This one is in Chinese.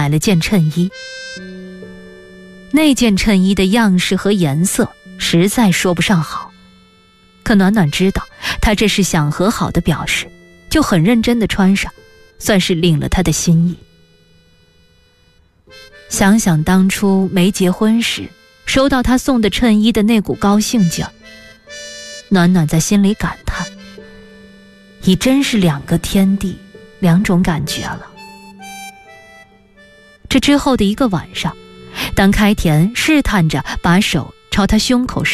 买了件衬衣。那件衬衣的样式和颜色实在说不上好，可暖暖知道他这是想和好的表示，就很认真地穿上，算是领了他的心意。想想当初没结婚时收到他送的衬衣的那股高兴劲儿，暖暖在心里感叹，已真是两个天地，两种感觉了。这之后的一个晚上，当开田试探着把手朝他胸口